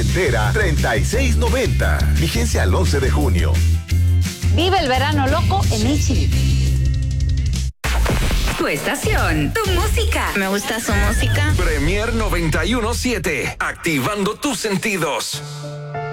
entera 3690. Vigencia al 11 de junio. Vive el verano loco en HB. Tu estación, tu música. Me gusta su música. Premier 91.7. Activando tus sentidos.